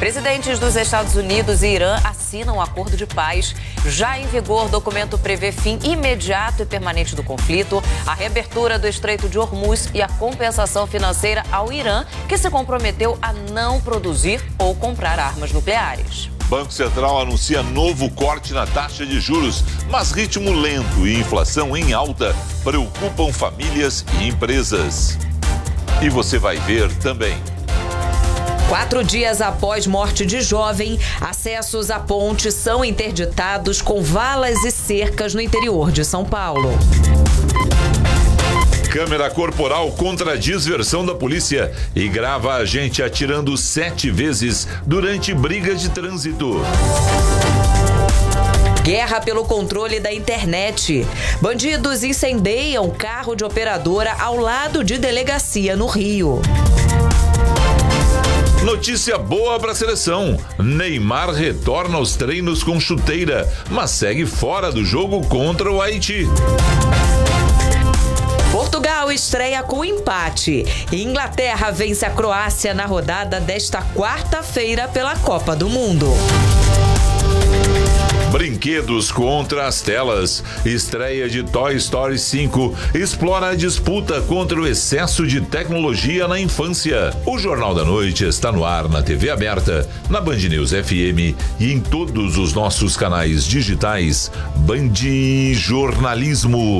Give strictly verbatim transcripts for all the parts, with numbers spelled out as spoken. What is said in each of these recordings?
Presidentes dos Estados Unidos e Irã assinam um acordo de paz. Já em vigor, o documento prevê fim imediato e permanente do conflito, a reabertura do Estreito de Hormuz e a compensação financeira ao Irã, que se comprometeu a não produzir ou comprar armas nucleares. Banco Central anuncia novo corte na taxa de juros, mas ritmo lento e inflação em alta preocupam famílias e empresas. E você vai ver também. Quatro dias após morte de jovem, acessos à ponte são interditados com valas e cercas no interior de São Paulo. Câmera corporal contradiz versão da polícia e grava a gente atirando sete vezes durante briga de trânsito. Guerra pelo controle da internet. Bandidos incendeiam carro de operadora ao lado de delegacia no Rio. Notícia boa para a seleção. Neymar retorna aos treinos com chuteira, mas segue fora do jogo contra o Haiti. Portugal estreia com empate. E Inglaterra vence a Croácia na rodada desta quarta-feira pela Copa do Mundo. Brinquedos contra as telas. Estreia de Toy Story cinco explora a disputa contra o excesso de tecnologia na infância. O Jornal da Noite está no ar na T V aberta, na Band News F M e em todos os nossos canais digitais. Band Jornalismo.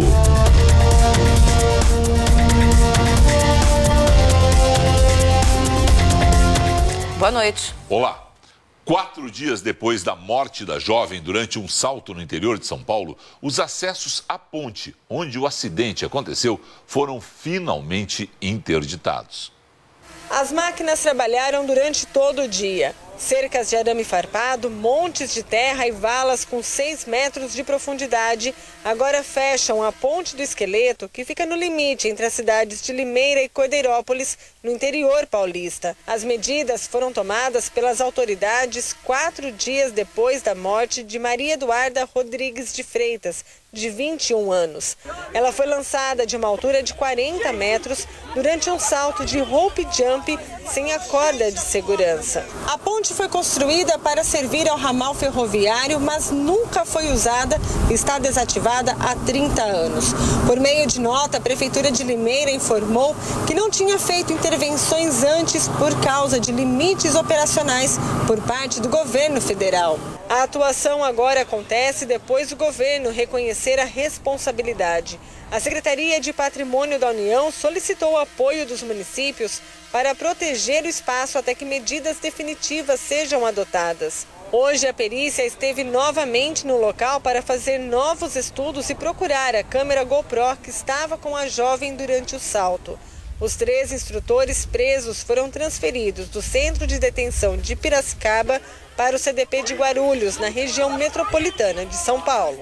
Boa noite. Olá. Quatro dias depois da morte da jovem durante um salto no interior de São Paulo, os acessos à ponte onde o acidente aconteceu foram finalmente interditados. As máquinas trabalharam durante todo o dia. Cercas de arame farpado, montes de terra e valas com seis metros de profundidade agora fecham a ponte do Esqueleto, que fica no limite entre as cidades de Limeira e Cordeirópolis, no interior paulista. As medidas foram tomadas pelas autoridades quatro dias depois da morte de Maria Eduarda Rodrigues de Freitas, de vinte e um anos. Ela foi lançada de uma altura de quarenta metros durante um salto de rope jump sem a corda de segurança. A ponte foi construída para servir ao ramal ferroviário, mas nunca foi usada e está desativada há trinta anos. Por meio de nota, a Prefeitura de Limeira informou que não tinha feito intervenções antes por causa de limites operacionais por parte do governo federal. A atuação agora acontece depois do governo reconhecer a responsabilidade. A Secretaria de Patrimônio da União solicitou o apoio dos municípios para proteger o espaço até que medidas definitivas sejam adotadas. Hoje, a perícia esteve novamente no local para fazer novos estudos e procurar a câmera GoPro que estava com a jovem durante o salto. Os três instrutores presos foram transferidos do Centro de Detenção de Piracicaba para o C D P de Guarulhos, na região metropolitana de São Paulo.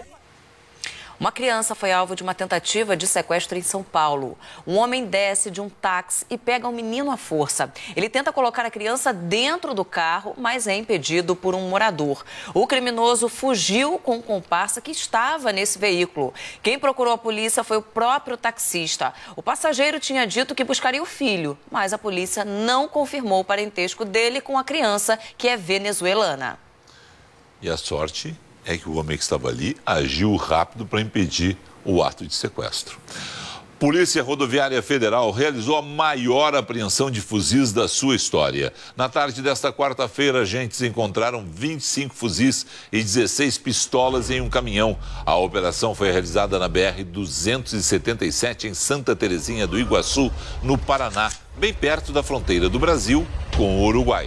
Uma criança foi alvo de uma tentativa de sequestro em São Paulo. Um homem desce de um táxi e pega um menino à força. Ele tenta colocar a criança dentro do carro, mas é impedido por um morador. O criminoso fugiu com o comparsa que estava nesse veículo. Quem procurou a polícia foi o próprio taxista. O passageiro tinha dito que buscaria o filho, mas a polícia não confirmou o parentesco dele com a criança, que é venezuelana. E a sorte é que o homem que estava ali agiu rápido para impedir o ato de sequestro. Polícia Rodoviária Federal realizou a maior apreensão de fuzis da sua história. Na tarde desta quarta-feira, agentes encontraram vinte e cinco fuzis e dezesseis pistolas em um caminhão. A operação foi realizada na B R duzentos e setenta e sete, em Santa Terezinha do Iguaçu, no Paraná, bem perto da fronteira do Brasil com o Uruguai.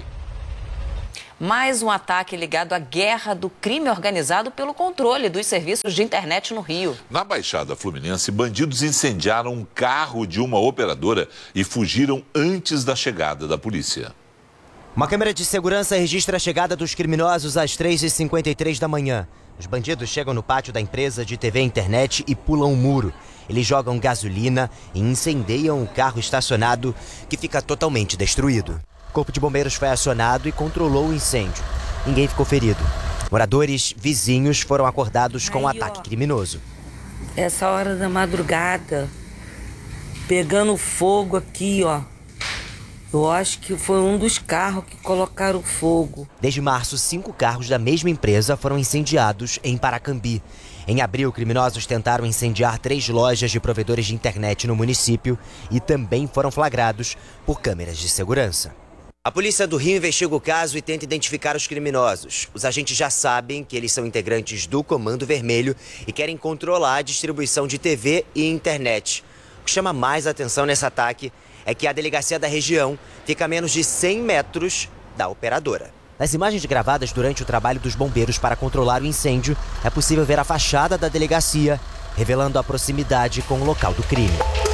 Mais um ataque ligado à guerra do crime organizado pelo controle dos serviços de internet no Rio. Na Baixada Fluminense, bandidos incendiaram um carro de uma operadora e fugiram antes da chegada da polícia. Uma câmera de segurança registra a chegada dos criminosos às três e cinquenta e três da manhã. Os bandidos chegam no pátio da empresa de T V e internet e pulam o muro. Eles jogam gasolina e incendeiam o carro estacionado, que fica totalmente destruído. O corpo de bombeiros foi acionado e controlou o incêndio. Ninguém ficou ferido. Moradores vizinhos foram acordados com o ataque criminoso. Essa hora da madrugada, pegando fogo aqui, ó. Eu acho que foi um dos carros que colocaram fogo. Desde março, cinco carros da mesma empresa foram incendiados em Paracambi. Em abril, criminosos tentaram incendiar três lojas de provedores de internet no município e também foram flagrados por câmeras de segurança. A polícia do Rio investiga o caso e tenta identificar os criminosos. Os agentes já sabem que eles são integrantes do Comando Vermelho e querem controlar a distribuição de T V e internet. O que chama mais atenção nesse ataque é que a delegacia da região fica a menos de cem metros da operadora. Nas imagens gravadas durante o trabalho dos bombeiros para controlar o incêndio, é possível ver a fachada da delegacia, revelando a proximidade com o local do crime.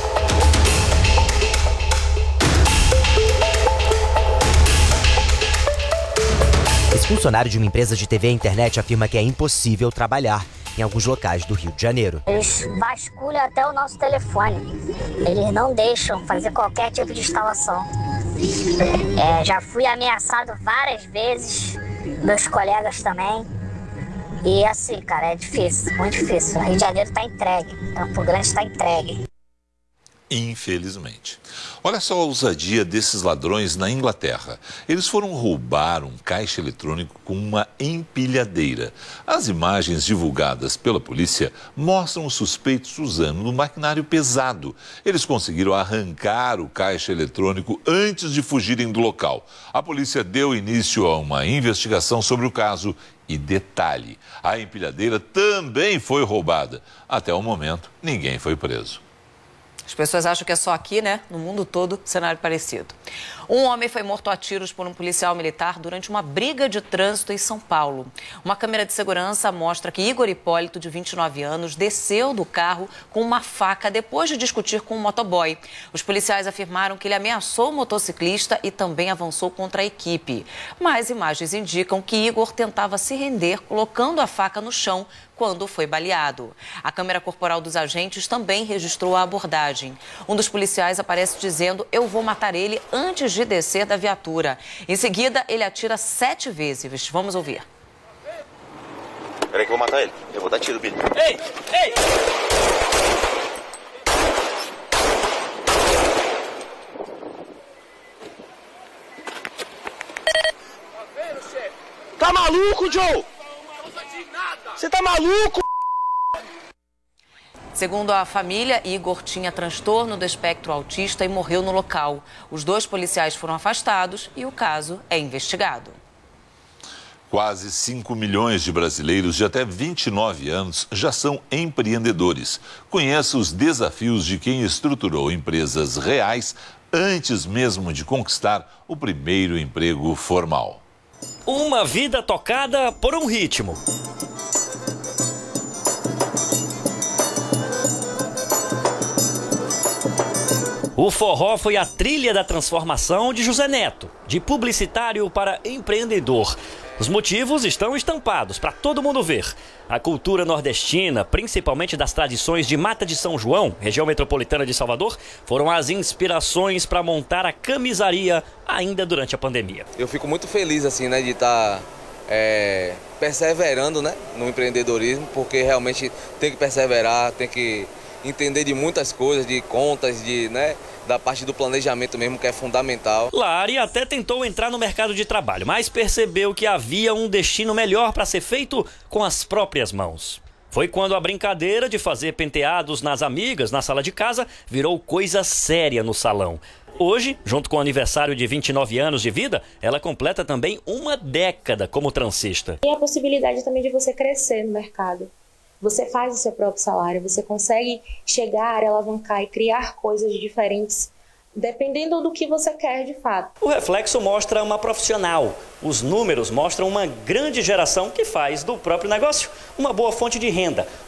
Esse funcionário de uma empresa de T V e internet afirma que é impossível trabalhar em alguns locais do Rio de Janeiro. Eles vasculham até o nosso telefone. Eles não deixam fazer qualquer tipo de instalação. É, já fui ameaçado várias vezes, meus colegas também. E assim, cara, é difícil, muito difícil. O Rio de Janeiro está entregue, Campo Grande está entregue. Infelizmente. Olha só a ousadia desses ladrões na Inglaterra. Eles foram roubar um caixa eletrônico com uma empilhadeira. As imagens divulgadas pela polícia mostram os suspeitos usando um maquinário pesado. Eles conseguiram arrancar o caixa eletrônico antes de fugirem do local. A polícia deu início a uma investigação sobre o caso. E detalhe, a empilhadeira também foi roubada. Até o momento, ninguém foi preso. As pessoas acham que é só aqui, né? No mundo todo, cenário parecido. Um homem foi morto a tiros por um policial militar durante uma briga de trânsito em São Paulo. Uma câmera de segurança mostra que Igor Hipólito, de vinte e nove anos, desceu do carro com uma faca depois de discutir com um motoboy. Os policiais afirmaram que ele ameaçou o motociclista e também avançou contra a equipe. Mas imagens indicam que Igor tentava se render colocando a faca no chão quando foi baleado. A câmera corporal dos agentes também registrou a abordagem. Um dos policiais aparece dizendo: "Eu vou matar ele antes de descer da viatura". Em seguida, ele atira sete vezes. Vamos ouvir. Peraí que eu vou matar ele. Eu vou dar tiro, Billy. Ei! Ei! Tá maluco, Joe? Você tá maluco? Segundo a família, Igor tinha transtorno do espectro autista e morreu no local. Os dois policiais foram afastados e o caso é investigado. Quase cinco milhões de brasileiros de até vinte e nove anos já são empreendedores. Conheça os desafios de quem estruturou empresas reais antes mesmo de conquistar o primeiro emprego formal. Uma vida tocada por um ritmo. O forró foi a trilha da transformação de José Neto, de publicitário para empreendedor. Os motivos estão estampados para todo mundo ver. A cultura nordestina, principalmente das tradições de Mata de São João, região metropolitana de Salvador, foram as inspirações para montar a camisaria ainda durante a pandemia. Eu fico muito feliz assim, né, de estar é, perseverando, né, no empreendedorismo, porque realmente tem que perseverar, tem que entender de muitas coisas, de contas, de, né, da parte do planejamento mesmo, que é fundamental. Lari até tentou entrar no mercado de trabalho, mas percebeu que havia um destino melhor para ser feito com as próprias mãos. Foi quando a brincadeira de fazer penteados nas amigas na sala de casa virou coisa séria no salão. Hoje, junto com o aniversário de vinte e nove anos de vida, ela completa também uma década como transista. E a possibilidade também de você crescer no mercado. Você faz o seu próprio salário, você consegue chegar, alavancar e criar coisas diferentes, dependendo do que você quer de fato. O reflexo mostra uma profissional. Os números mostram uma grande geração que faz do próprio negócio uma boa fonte de renda.